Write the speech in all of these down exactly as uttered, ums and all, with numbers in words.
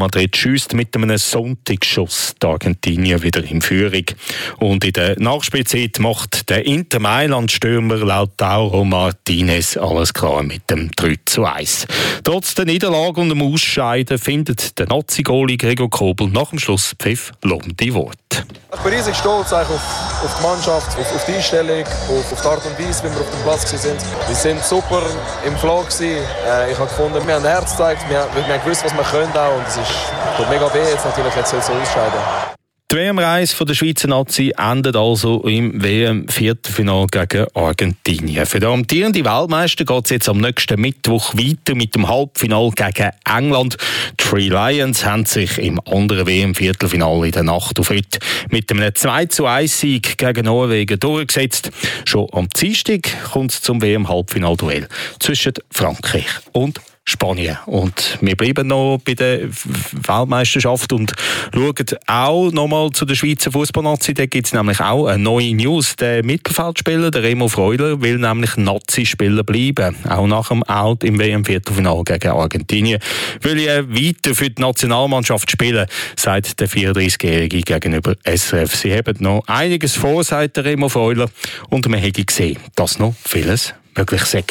Madrid schießt mit einem Sonntagsschuss die Argentinier wieder in Führung. Und in der Nachspielzeit macht der Inter Mailand-Stürmer Lautaro Martinez alles klar mit dem drei zu eins. Trotz der Niederlage und dem Ausscheiden findet der Nazi-Goalie Gregor Kobel nach dem Schlusspfiff lobende Worte. Ich bin riesig stolz auf, auf die Mannschaft, auf, auf die Einstellung, auf, auf die Art und Weise, wie wir auf dem Platz waren. Wir sind super im Flow gewesen. Äh, ich habe gefunden, wir haben ein Herz gezeigt, wir, wir haben gewusst, was wir können auch, und es ist tut mega weh, jetzt natürlich jetzt soll es so ausscheiden. Die W M-Reise der Schweizer Nazi endet also im W M-Viertelfinale gegen Argentinien. Für den amtierenden Weltmeister geht es jetzt am nächsten Mittwoch weiter mit dem Halbfinale gegen England. Die Three Lions haben sich im anderen W M-Viertelfinale in der Nacht auf heute mit einem zwei zu eins Sieg gegen Norwegen durchgesetzt. Schon am Dienstag kommt es zum W M-Halbfinalduell zwischen Frankreich und Spanien. Und wir bleiben noch bei der Weltmeisterschaft und schauen auch nochmal zu der Schweizer Fußballnazi. Da gibt es nämlich auch eine neue News. Der Mittelfeldspieler, der Remo Freuler, will nämlich Nazi-Spieler bleiben. Auch nach dem Out im W M-Viertelfinale gegen Argentinien will er weiter für die Nationalmannschaft spielen, sagt der vierunddreißigjährige gegenüber S R F. Sie haben noch einiges vor, sagt der Remo Freuler, und man hätte gesehen, dass noch vieles möglich sei.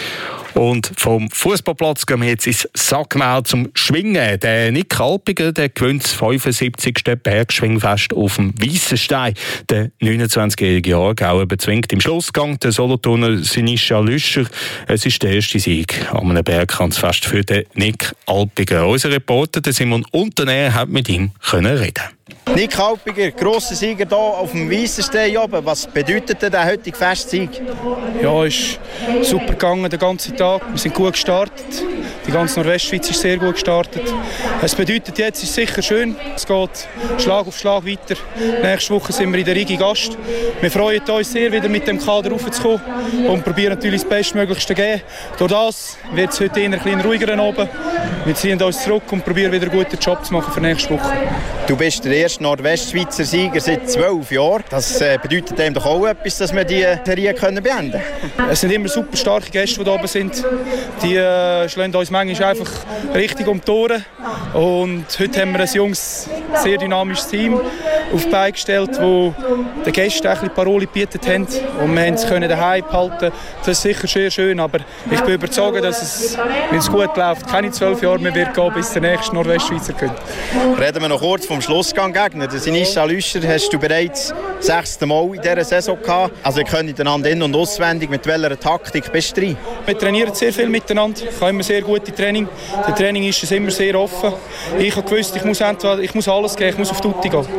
Und vom Fußballplatz gehen wir jetzt ins Sackmau zum Schwingen. Der Nick Alpiger, der gewinnt das fünfundsiebzigste Bergschwingfest auf dem Weissenstein. Der neunundzwanzigjährige Aargauer bezwingt im Schlussgang den Solothurner Sinischa Lüscher. Es ist der erste Sieg an einem Bergkranzfest für den Nick Alpiger. Unser Reporter Simon Unternäher hat mit ihm können reden. Nick Alpiger, grosser Sieger hier auf dem Weissenstein oben. Was bedeutet denn der heutige Festsieg? Ja, es ist super gegangen den ganzen Tag. Wir sind gut gestartet. Die ganze Nordwestschweiz ist sehr gut gestartet. Es bedeutet, jetzt ist es sicher schön. Es geht Schlag auf Schlag weiter. Nächste Woche sind wir in der Rigi Gast. Wir freuen uns sehr, wieder mit dem Kader raufzukommen und probieren natürlich das Bestmöglichste zu geben. Durch das wird es heute eher ein bisschen ruhiger oben. Wir ziehen uns zurück und probieren wieder einen guten Job zu machen für nächste Woche. Du bist der erste Nordwestschweizer Sieger seit zwölf Jahren. Das äh, bedeutet dem doch auch etwas, dass wir die Serie können beenden können. Es sind immer super starke Gäste, die da oben sind. Die äh, schlagen uns manchmal einfach richtig um die Tore. Und heute haben wir ein junges, sehr dynamisches Team auf die Beine gestellt, das den Gästen ein bisschen Paroli gebietet haben. Und wir können es daheim behalten. Das ist sicher sehr schön, aber ich bin überzeugt, dass es, wenn es gut läuft, keine zwölf Jahre mehr wird gehen, bis der nächste Nordwestschweizer kommt. Reden wir noch kurz vom Schlussgang-Gegner. Den Sinischa Lüscher hast du bereits das sechste Mal in dieser Saison gehabt. Also ihr könnt einander in- und auswendig. Mit welcher Taktik bist du drin? Wir trainieren sehr viel miteinander. Ich habe immer sehr gute Training. Das Training ist es immer sehr offen. Ich habe gewusst, ich muss, entweder, ich muss alles geben, ich muss auf Tutti gehen.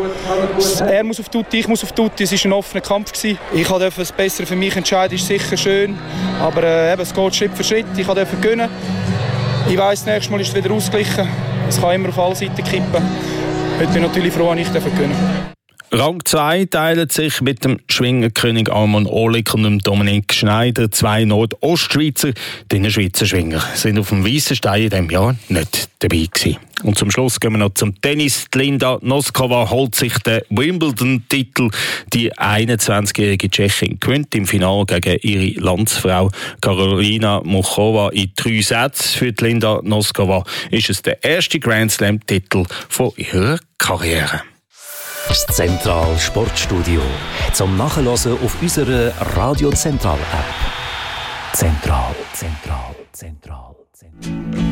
Er muss auf Tutti, ich muss auf Tutti. Es war ein offener Kampf. Ich durfte das Bessere für mich entscheiden, ist sicher schön. Aber äh, eben, es geht Schritt für Schritt. Ich durfte gewinnen. Ich weiss, nächstes Mal ist es wieder ausgeglichen. Es kann immer auf alle Seiten kippen. Heute bin ich natürlich froh, dass ich gewinnen darf. Rang zwei teilt sich mit dem Schwingerkönig Arman Oleg und dem Dominik Schneider. Zwei Nordostschweizer, die Schweizer Schwinger, sind auf dem Weissenstein in diesem Jahr nicht dabei gewesen. Und zum Schluss gehen wir noch zum Tennis. Die Linda Noskova holt sich den Wimbledon-Titel. Die einundzwanzigjährige Tschechin gewinnt im Finale gegen ihre Landsfrau Karolina Muchova in drei Sätzen. Für die Linda Noskova ist es der erste Grand Slam-Titel von ihrer Karriere. Das Zentral Sportstudio zum Nachhören auf unserer Radio Zentral App. Zentral, Zentral, Zentral, Zentral.